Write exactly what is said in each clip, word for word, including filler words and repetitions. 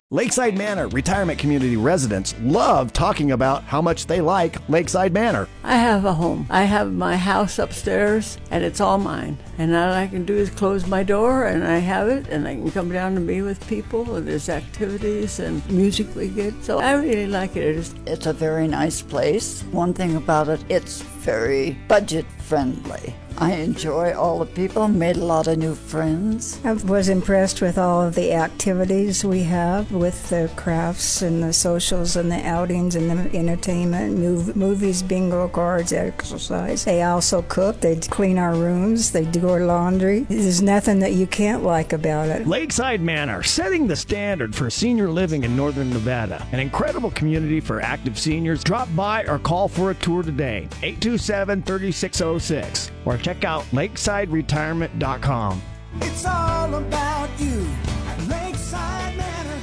Lakeside Manor retirement community residents love talking about how much they like Lakeside Manor. I have a home. I have my house upstairs, and it's all mine. And all I can do is close my door, and I have it, and I can come down and be with people, and there's activities and music we get. So I really like it. It's, it's a very nice place. One thing about it, it's very budget friendly. I enjoy all the people, made a lot of new friends. I was impressed with all of the activities we have with the crafts and the socials and the outings and the entertainment, mov- movies, bingo cards, exercise. They also cook, they clean our rooms, they do our laundry. There's nothing that you can't like about it. Lakeside Manor, setting the standard for senior living in Northern Nevada. An incredible community for active seniors. Drop by or call for a tour today. eight two seven, three six zero six or check out lakeside retirement dot com. It's all about you at Lakeside Manor.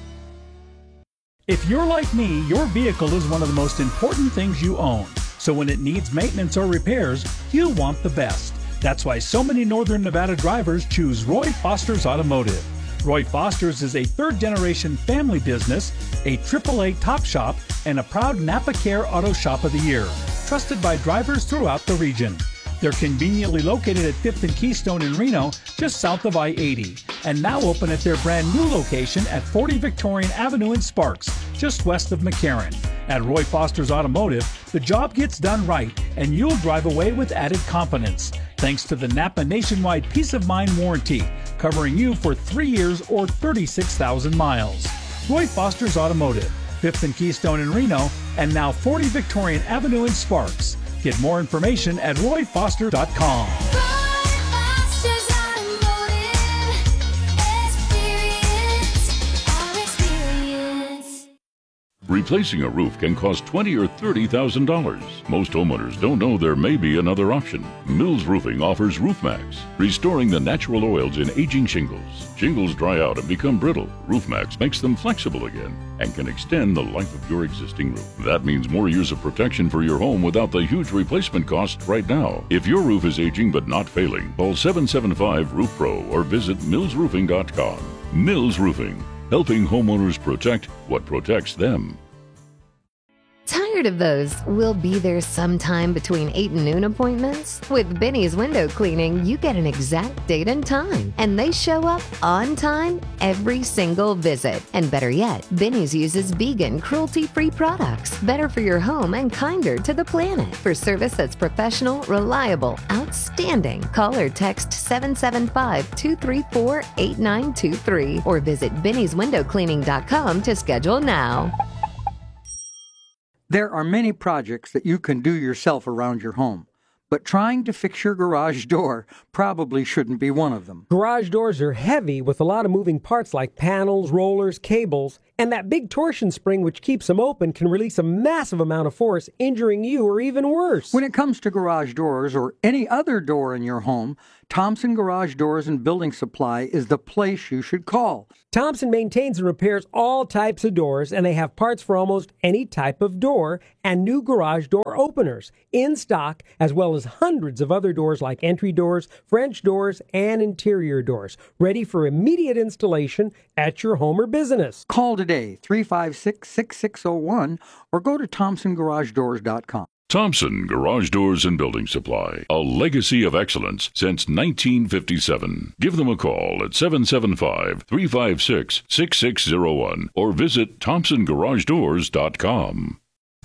If you're like me, your vehicle is one of the most important things you own. So when it needs maintenance or repairs, you want the best. That's why so many Northern Nevada drivers choose Roy Foster's Automotive. Roy Foster's is a third-generation family business, a triple A top shop, and a proud Napa Care Auto Shop of the Year, trusted by drivers throughout the region. They're conveniently located at fifth and Keystone in Reno, just south of I eighty, and now open at their brand new location at forty Victorian Avenue in Sparks, just west of McCarran. At Roy Foster's Automotive, the job gets done right, and you'll drive away with added confidence, thanks to the Napa Nationwide Peace of Mind Warranty, covering you for three years or thirty-six thousand miles. Roy Foster's Automotive, fifth and Keystone in Reno, and now forty Victorian Avenue in Sparks. Get more information at roy foster dot com. Replacing a roof can cost twenty thousand dollars or thirty thousand dollars. Most homeowners don't know there may be another option. Mills Roofing offers RoofMax, restoring the natural oils in aging shingles. Shingles dry out and become brittle. RoofMax makes them flexible again and can extend the life of your existing roof. That means more years of protection for your home without the huge replacement cost right now. If your roof is aging but not failing, call seven seven five roof pro or visit mills roofing dot com. Mills Roofing, helping homeowners protect what protects them. Tired of those "we'll be there sometime between eight and noon" appointments? With Benny's Window Cleaning, you get an exact date and time, and they show up on time every single visit. And better yet, Benny's uses vegan, cruelty-free products, better for your home and kinder to the planet. For service that's professional, reliable, outstanding, call or text seven seven five, two three four, eight nine two three or visit bennys window cleaning dot com to schedule now. There are many projects that you can do yourself around your home, but trying to fix your garage door probably shouldn't be one of them. Garage doors are heavy with a lot of moving parts like panels, rollers, cables, and that big torsion spring which keeps them open can release a massive amount of force, injuring you or even worse. When it comes to garage doors or any other door in your home, Thompson Garage Doors and Building Supply is the place you should call. Thompson maintains and repairs all types of doors, and they have parts for almost any type of door and new garage door openers in stock, as well as hundreds of other doors like entry doors, French doors, and interior doors, ready for immediate installation at your home or business. Call today, three five six, six six zero one, or go to thompson garage doors dot com. Thompson Garage Doors and Building Supply, a legacy of excellence since nineteen fifty-seven. Give them a call at seven seven five, three five six, six six zero one or visit thompson garage doors dot com.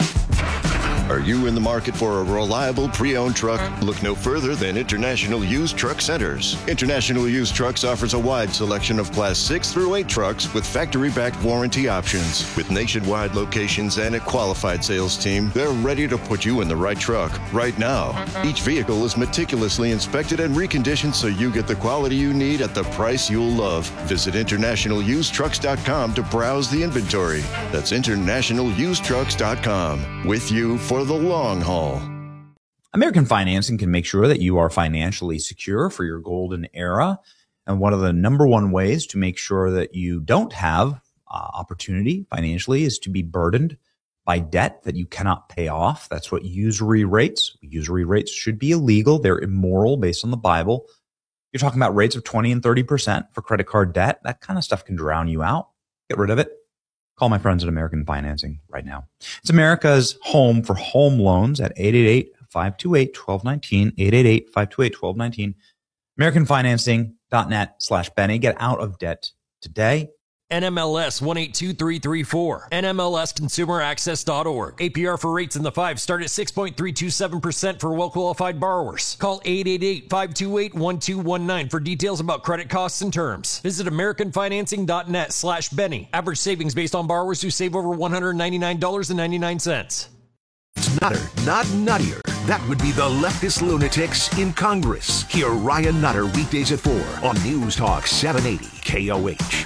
Are you in the market for a reliable pre-owned truck? Look no further than International Used Truck Centers. International Used Trucks offers a wide selection of Class six through eight trucks with factory-backed warranty options. With nationwide locations and a qualified sales team, they're ready to put you in the right truck right now. Each vehicle is meticulously inspected and reconditioned so you get the quality you need at the price you'll love. Visit international used trucks dot com to browse the inventory. That's international used trucks dot com. With you for the long haul. American Financing can make sure that you are financially secure for your golden era. And one of the number one ways to make sure that you don't have uh, opportunity financially is to be burdened by debt that you cannot pay off. That's what usury rates. Usury rates should be illegal. They're immoral based on the Bible. You're talking about rates of twenty and thirty percent for credit card debt. That kind of stuff can drown you out. Get rid of it. Call my friends at American Financing right now. It's America's home for home loans at eight eight eight, five two eight, one two one nine, eight eight eight, five two eight, one two one nine, american financing dot net slash Benny. Get out of debt today. N M L S one eight two three three four. N M L S consumer access dot org. A P R for rates in the five start at six point three two seven percent for well-qualified borrowers. Call eight eight eight, five two eight, one two one nine for details about credit costs and terms. Visit american financing dot net slash Benny. Average savings based on borrowers who save over one hundred ninety-nine dollars and ninety-nine cents. Nutter, not nuttier. That would be the leftist lunatics in Congress. Hear Ryan Nutter weekdays at four on News Talk seven eighty K O H.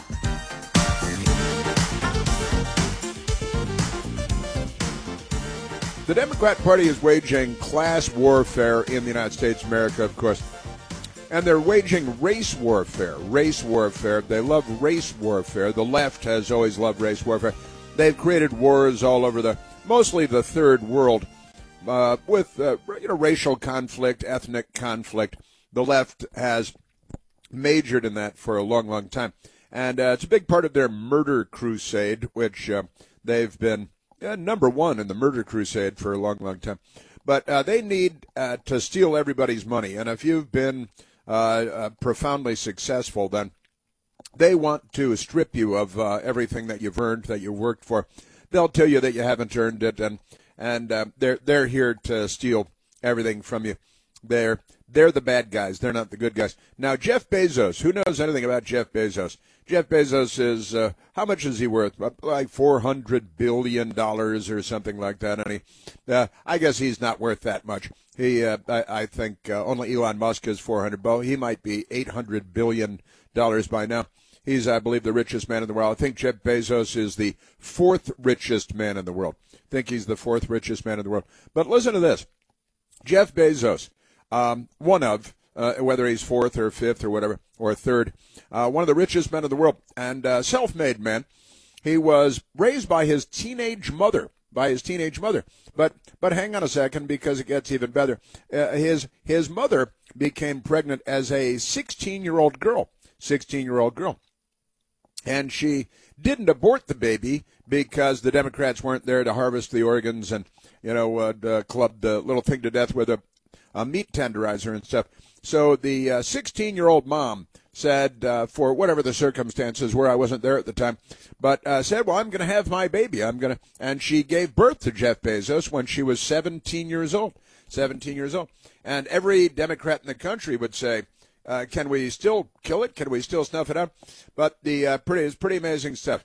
The Democrat Party is waging class warfare in the United States of America, of course. And they're waging race warfare. Race warfare. They love race warfare. The left has always loved race warfare. They've created wars all over the, mostly the third world, uh, with uh, you know, racial conflict, ethnic conflict. The left has majored in that for a long, long time. And uh, it's a big part of their murder crusade, which uh, they've been uh, number one in the murder crusade for a long, long time. But uh, they need uh, to steal everybody's money. And if you've been uh, uh, profoundly successful, then they want to strip you of uh, everything that you've earned, that you worked for. They'll tell you that you haven't earned it, and and uh, they're they're here to steal everything from you. They're they're the bad guys. They're not the good guys. Now, Jeff Bezos. Who knows anything about Jeff Bezos? Jeff Bezos is uh, how much is he worth? Like four hundred billion dollars or something like that. And he, uh, I guess he's not worth that much. He, uh, I, I think uh, only Elon Musk is four hundred. He might be eight hundred billion dollars by now. He's, I believe, the richest man in the world. I think Jeff Bezos is the fourth richest man in the world. I think he's the fourth richest man in the world. But listen to this. Jeff Bezos, um, one of, uh, whether he's fourth or fifth or whatever, or third, uh, one of the richest men in the world, and uh, self-made man. He was raised by his teenage mother, by his teenage mother. But but hang on a second, because it gets even better. Uh, his his mother became pregnant as a sixteen-year-old girl, sixteen-year-old girl. And she didn't abort the baby because the Democrats weren't there to harvest the organs and, you know, uh, uh, club the little thing to death with a, a meat tenderizer and stuff. So the uh, sixteen-year-old mom said, uh, for whatever the circumstances were, I wasn't there at the time, but uh, said, well, I'm going to have my baby. I'm going to, and she gave birth to Jeff Bezos when she was seventeen years old, seventeen years old. And every Democrat in the country would say, Uh, can we still kill it? Can we still snuff it out? But the uh, pretty it's pretty amazing stuff.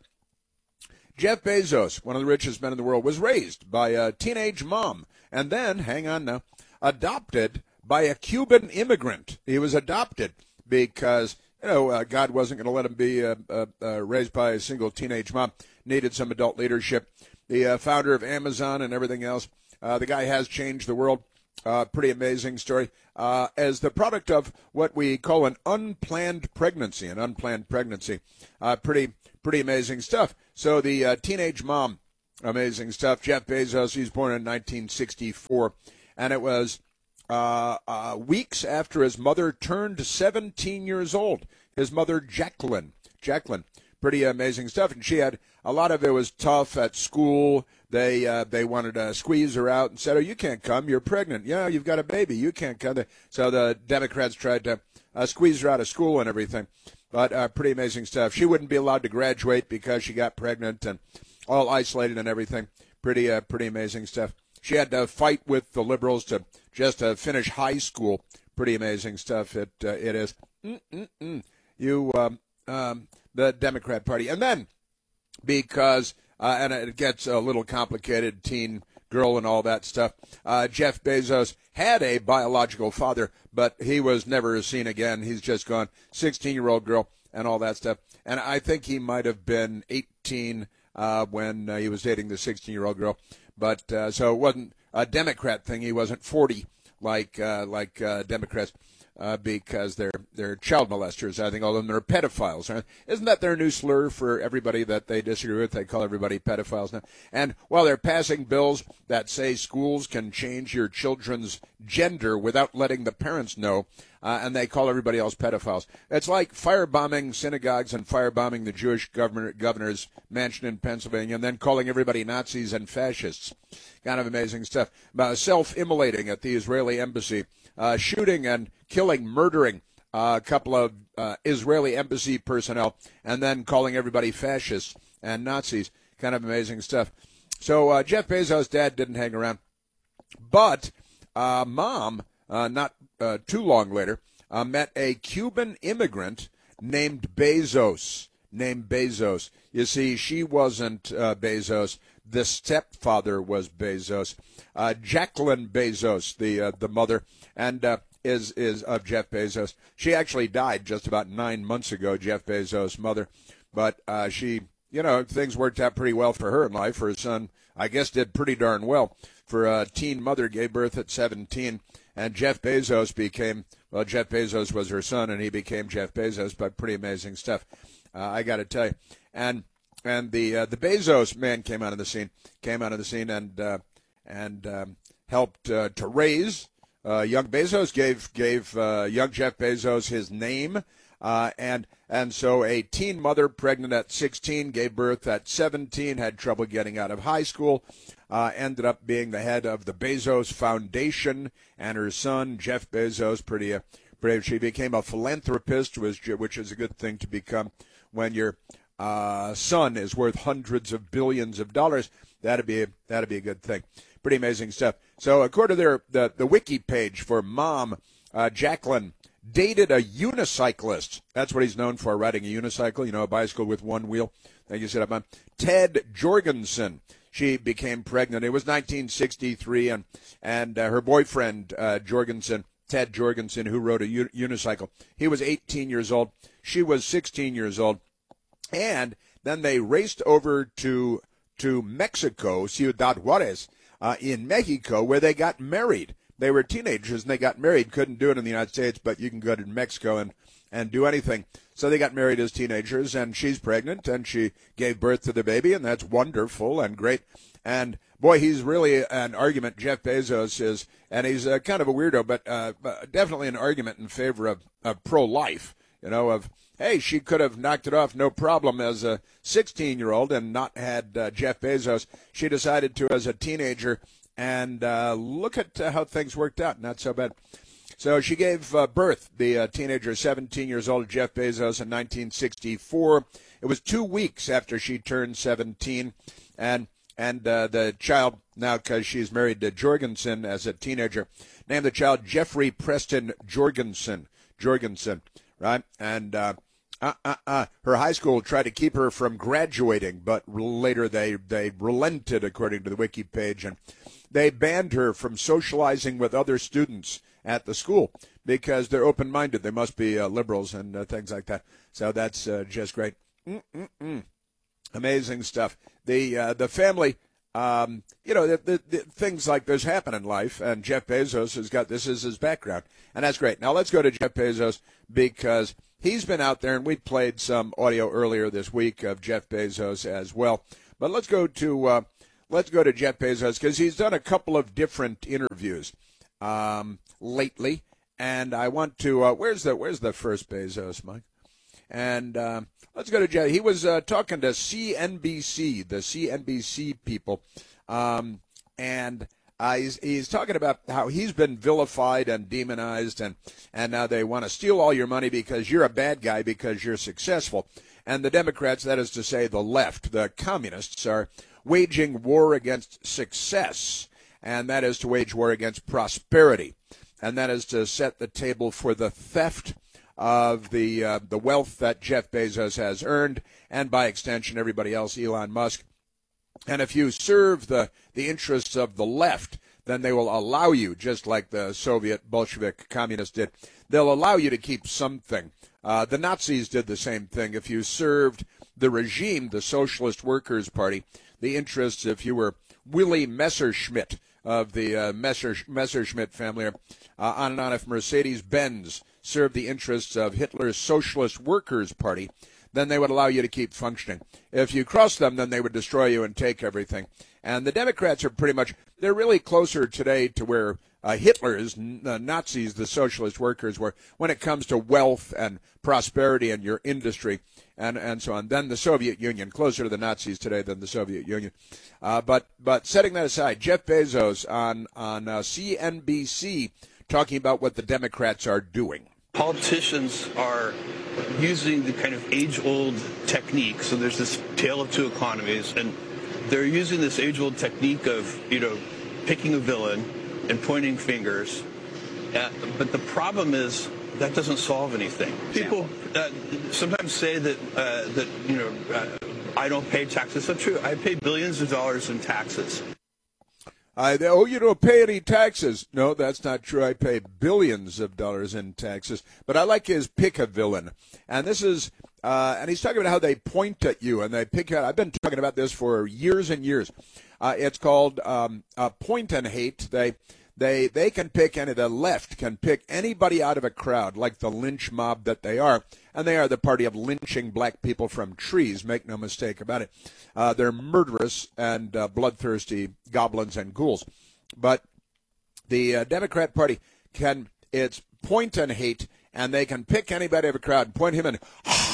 Jeff Bezos, one of the richest men in the world, was raised by a teenage mom, and then, hang on now, adopted by a Cuban immigrant. He was adopted because, you know, uh, God wasn't going to let him be uh, uh, uh, raised by a single teenage mom. Needed some adult leadership. The uh, founder of Amazon and everything else. Uh, the guy has changed the world. Uh, pretty amazing story. Uh, as the product of what we call an unplanned pregnancy, an unplanned pregnancy. Uh, pretty, pretty amazing stuff. So the uh, teenage mom, amazing stuff. Jeff Bezos, he's born in nineteen sixty-four. And it was uh, uh, weeks after his mother turned seventeen years old. His mother, Jacqueline. Jacqueline. Pretty amazing stuff. And she had, a lot of it was tough at school. They uh, they wanted to squeeze her out and said, oh, you can't come. You're pregnant. Yeah, you've got a baby. You can't come. So the Democrats tried to uh, squeeze her out of school and everything. But uh, pretty amazing stuff. She wouldn't be allowed to graduate because she got pregnant and all isolated and everything. Pretty uh, pretty amazing stuff. She had to fight with the liberals to just uh, finish high school. Pretty amazing stuff. It uh, it is. Mm-mm-mm. You, um, um, the Democrat Party. And then because... Uh, and it gets a little complicated, teen girl and all that stuff. Uh, Jeff Bezos had a biological father, but he was never seen again. He's just gone. sixteen-year-old girl and all that stuff. And I think he might have been eighteen uh, when uh, he was dating the sixteen-year-old girl. But uh, so it wasn't a Democrat thing. He wasn't forty like uh, like uh, Democrats. uh, because they're they're child molesters. I think all of them are pedophiles. Isn't that their new slur for everybody that they disagree with? They call everybody pedophiles now. And while they're passing bills that say schools can change your children's gender without letting the parents know, uh, and they call everybody else pedophiles. It's like firebombing synagogues and firebombing the Jewish governor, governor's mansion in Pennsylvania and then calling everybody Nazis and fascists. Kind of amazing stuff. Uh, self-immolating at the Israeli embassy, uh, shooting and killing, murdering uh, a couple of uh, Israeli embassy personnel, and then calling everybody fascists and Nazis. Kind of amazing stuff. So uh, Jeff Bezos' dad didn't hang around, but uh, mom, uh, not uh, too long later, uh, met a Cuban immigrant named Bezos. Named Bezos. You see, she wasn't uh, Bezos. The stepfather was Bezos. Uh, Jacqueline Bezos, the uh, the mother, and uh, is is of Jeff Bezos. She actually died just about nine months ago. Jeff Bezos' mother, but uh, she, you know, things worked out pretty well for her in life. Her son, I guess, did pretty darn well. For a teen mother, gave birth at seventeen, and Jeff Bezos became well. Jeff Bezos was her son, and he became Jeff Bezos. But pretty amazing stuff, uh, I got to tell you, and. And the uh, the Bezos man came out of the scene, came out of the scene, and uh, and um, helped uh, to raise uh, young Bezos. Gave gave uh, young Jeff Bezos his name, uh, and and so a teen mother, pregnant at sixteen, gave birth at seventeen, had trouble getting out of high school, uh, ended up being the head of the Bezos Foundation, and her son Jeff Bezos, pretty uh, brave. She became a philanthropist, which which is a good thing to become when you're. Uh, son is worth hundreds of billions of dollars. That'd be a, that'd be a good thing. Pretty amazing stuff. So according to their the, the wiki page for mom, uh, Jacqueline dated a unicyclist. That's what he's known for, riding a unicycle. You know, a bicycle with one wheel. Thank you, sit up on Ted Jorgensen. She became pregnant. It was nineteen sixty-three, and and uh, her boyfriend uh, Jorgensen, Ted Jorgensen, who rode a u- unicycle. He was eighteen years old. She was sixteen years old. And then they raced over to to Mexico, Ciudad Juarez, uh, in Mexico, where they got married. They were teenagers and they got married. Couldn't do it in the United States, but you can go to Mexico and, and do anything. So they got married as teenagers, and she's pregnant, and she gave birth to the baby, and that's wonderful and great. And, boy, he's really an argument, Jeff Bezos is, and he's uh, kind of a weirdo, but uh, definitely an argument in favor of, of pro-life, you know, of, hey, she could have knocked it off no problem as a sixteen-year-old and not had uh, Jeff Bezos. She decided to as a teenager, and uh, look at uh, how things worked out. Not so bad. So she gave uh, birth, the uh, teenager, seventeen years old, Jeff Bezos, in nineteen sixty-four. It was two weeks after she turned seventeen, and and uh, the child, now because she's married to Jorgensen as a teenager, named the child Jeffrey Preston Jorgensen. Jorgensen, right? And uh, uh, uh, uh, her high school tried to keep her from graduating, but later they, they relented, according to the wiki page, and they banned her from socializing with other students at the school because they're open-minded. They must be uh, liberals and uh, things like that. So that's uh, just great. Mm-mm-mm. Amazing stuff. The uh, the family, um, you know, the, the, the things like this happen in life, and Jeff Bezos has got this as his background, and that's great. Now let's go to Jeff Bezos because he's been out there, and we played some audio earlier this week of Jeff Bezos as well. But let's go to uh, let's go to Jeff Bezos because he's done a couple of different interviews um, lately, and I want to. Uh, where's the Where's the first Bezos, Mike? And uh, let's go to Jeff. He was uh, talking to C N B C, the C N B C people, um, and uh, he's, he's talking about how he's been vilified and demonized, and, and now they want to steal all your money because you're a bad guy because you're successful. And the Democrats, that is to say the left, the communists, are waging war against success, and that is to wage war against prosperity, and that is to set the table for the theft of the uh, the wealth that Jeff Bezos has earned, and by extension everybody else, Elon Musk. And if you serve the, the interests of the left, then they will allow you, just like the Soviet Bolshevik communists did, they'll allow you to keep something. Uh, the Nazis did the same thing. If you served the regime, the Socialist Workers' Party, the interests, if you were Willy Messerschmitt, of the uh, Messer, Messerschmitt family. Uh, on and on. If Mercedes-Benz served the interests of Hitler's Socialist Workers' Party, then they would allow you to keep functioning. If you cross them, then they would destroy you and take everything. And the Democrats are pretty much, they're really closer today to where uh, Hitler's, the Nazis, the socialist workers were when it comes to wealth and prosperity and your industry and, and so on. Then the Soviet Union, closer to the Nazis today than the Soviet Union. Uh, but but setting that aside, Jeff Bezos on, on uh, C N B C talking about what the Democrats are doing. Politicians are using the kind of age-old technique. So there's this tale of two economies, and they're using this age-old technique of, you know, picking a villain and pointing fingers. Uh, but the problem is that doesn't solve anything. People uh, sometimes say that uh, that you know uh, I don't pay taxes. That's not true. I pay billions of dollars in taxes. I, oh, you don't pay any taxes. No, that's not true. I pay billions of dollars in taxes. But I like his pick a villain. And this is, uh, and he's talking about how they point at you and they pick out. I've been talking about this for years and years. Uh, it's called um, uh, point and hate. They, they, they can pick any, the left can pick anybody out of a crowd, like the lynch mob that they are. And they are the party of lynching black people from trees, make no mistake about it. Uh, they're murderous and uh, bloodthirsty goblins and ghouls. But the uh, Democrat Party can, it's point and hate, and they can pick anybody out of a crowd and point him and,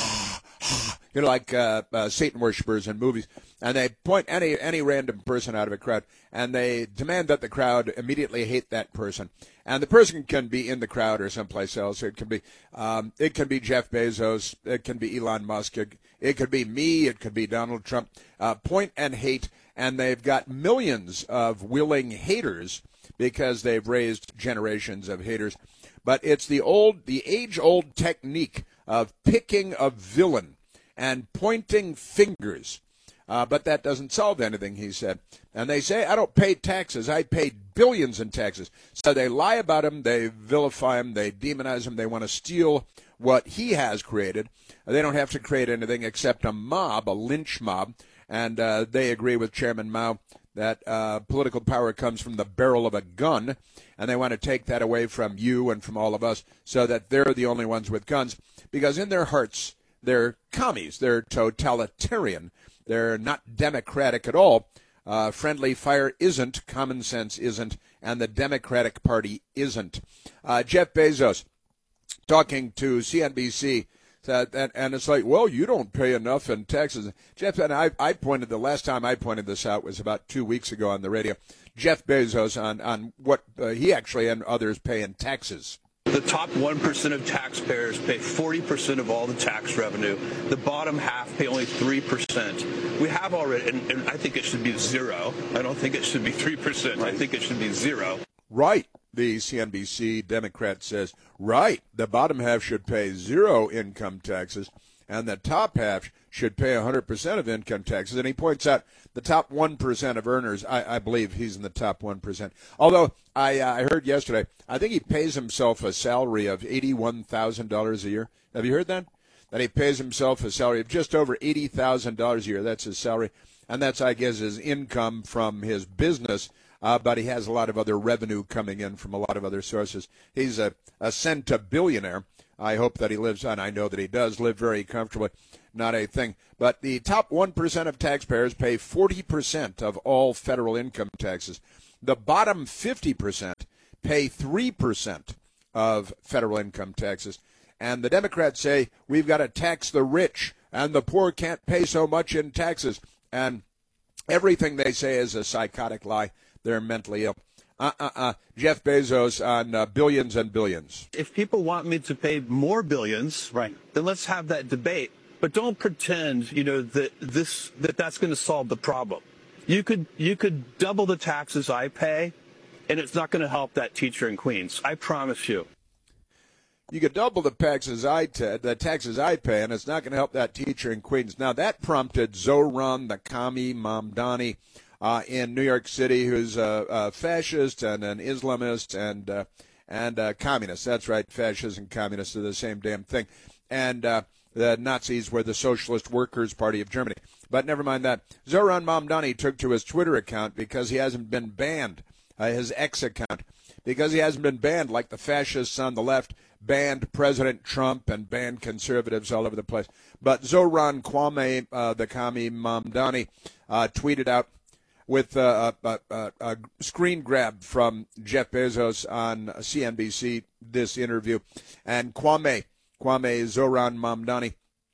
you know, like uh, uh, Satan worshipers in movies. And they point any any random person out of a crowd, and they demand that the crowd immediately hate that person. And the person can be in the crowd or someplace else. It can be um, it can be Jeff Bezos. It can be Elon Musk. It, it could be me. It could be Donald Trump. Uh, point and hate, and they've got millions of willing haters because they've raised generations of haters. But it's the old, the age-old technique of picking a villain and pointing fingers. Uh, but that doesn't solve anything, he said. And they say, I don't pay taxes. I pay billions in taxes. So they lie about him. They vilify him. They demonize him. They want to steal what he has created. They don't have to create anything except a mob, a lynch mob. And uh, they agree with Chairman Mao that uh, political power comes from the barrel of a gun. And they want to take that away from you and from all of us so that they're the only ones with guns. Because in their hearts, they're commies. They're totalitarian. They're not democratic at all. Uh, friendly fire isn't, common sense isn't, and the Democratic Party isn't. Uh, Jeff Bezos talking to C N B C, said, and, and it's like, well, you don't pay enough in taxes. Jeff, and I, I pointed, the last time I pointed this out was about two weeks ago on the radio. Jeff Bezos on, on what uh, he actually and others pay in taxes. The top one percent of taxpayers pay forty percent of all the tax revenue. The bottom half pay only three percent. We have already, and, and I think it should be zero. I don't think it should be three percent. Right. I think it should be zero. Right. The C N B C Democrat says, right, the bottom half should pay zero income taxes, and the top half should pay one hundred percent of income taxes. And he points out the top one percent of earners, I, I believe he's in the top one percent. Although I, uh, I heard yesterday, I think he pays himself a salary of eighty-one thousand dollars a year. Have you heard that? That he pays himself a salary of just over eighty thousand dollars a year. That's his salary. And that's, I guess, his income from his business. Uh, but he has a lot of other revenue coming in from a lot of other sources. He's a, a centibillionaire. I hope that he lives on. I know that he does live very comfortably. Not a thing. But the top one percent of taxpayers pay forty percent of all federal income taxes. The bottom fifty percent pay three percent of federal income taxes. And the Democrats say we've got to tax the rich and the poor can't pay so much in taxes. And everything they say is a psychotic lie. They're mentally ill. Uh-uh-uh. Jeff Bezos on uh, billions and billions. If people want me to pay more billions, right, then let's have that debate. But don't pretend, you know, that this that that's going to solve the problem. You could you could double the taxes I pay, and it's not going to help that teacher in Queens. I promise you. You could double the taxes I t- the taxes I pay, and it's not going to help that teacher in Queens. Now that prompted Zohran, the commie Mamdani, uh, in New York City, who's a, a fascist and an Islamist and uh, and a communist. That's right, fascists and communists are the same damn thing. And uh, the Nazis were the Socialist Workers' Party of Germany. But never mind that. Zohran Mamdani took to his Twitter account because he hasn't been banned uh, his X account, because he hasn't been banned like the fascists on the left banned President Trump and banned conservatives all over the place. But Zoran Kwame, uh, the Kami Mamdani, uh, tweeted out with uh, a, a, a screen grab from Jeff Bezos on C N B C, this interview. And Kwame, Kwame Zoran Mamdani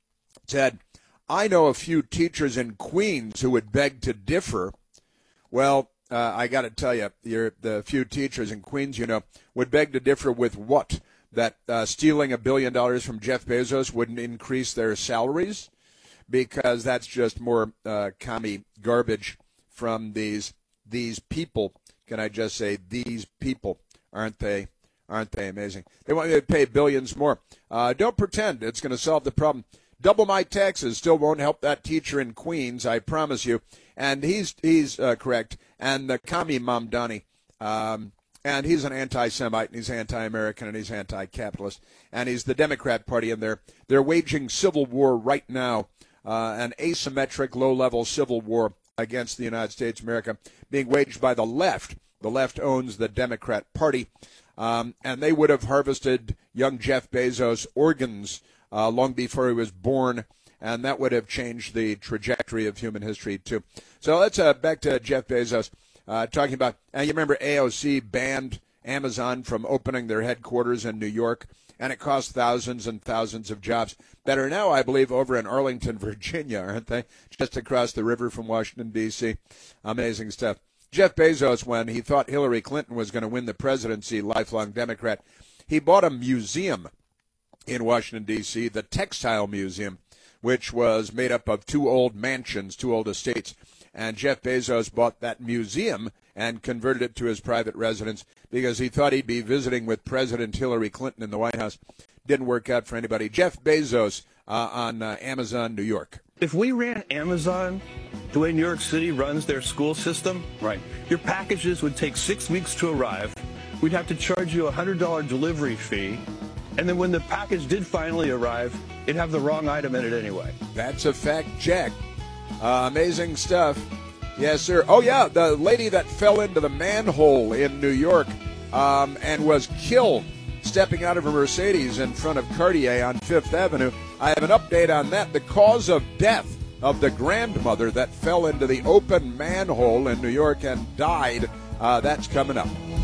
said, I know a few teachers in Queens who would beg to differ. Well, uh, I got to tell you, you're, the few teachers in Queens, you know, would beg to differ with what? That uh, stealing a billion dollars from Jeff Bezos wouldn't increase their salaries? Because that's just more uh, commie garbage from these these people. Can I just say these people? Aren't they? Aren't they amazing? They want me to pay billions more. Uh, don't pretend it's going to solve the problem. Double my taxes still won't help that teacher in Queens, I promise you. And he's he's uh, correct. And the Kami Mamdani, um, and he's an anti-Semite, and he's anti-American, and he's anti-capitalist, and he's the Democrat Party in there. They're waging civil war right now, uh, an asymmetric, low-level civil war against the United States of America, being waged by the left. The left owns the Democrat Party, um, and they would have harvested young Jeff Bezos' organs uh, long before he was born, and that would have changed the trajectory of human history, too. So let's uh, back to Jeff Bezos. Uh, talking about, uh, you remember A O C banned Amazon from opening their headquarters in New York, and it cost thousands and thousands of jobs that are now, I believe, over in Arlington, Virginia, aren't they? Just across the river from Washington, D C Amazing stuff. Jeff Bezos, when he thought Hillary Clinton was going to win the presidency, lifelong Democrat, he bought a museum in Washington, D C, the Textile Museum, which was made up of two old mansions, two old estates. And Jeff Bezos bought that museum and converted it to his private residence because he thought he'd be visiting with President Hillary Clinton in the White House. Didn't work out for anybody. Jeff Bezos uh, on uh, Amazon New York. If we ran Amazon the way New York City runs their school system, right, your packages would take six weeks to arrive. We'd have to charge you a one hundred dollars delivery fee. And then when the package did finally arrive, it'd have the wrong item in it anyway. That's a fact check. Uh, amazing stuff. Yes, sir. Oh, yeah, the lady that fell into the manhole in New York um, and was killed stepping out of a Mercedes in front of Cartier on Fifth Avenue. I have an update on that. The cause of death of the grandmother that fell into the open manhole in New York and died, uh, that's coming up.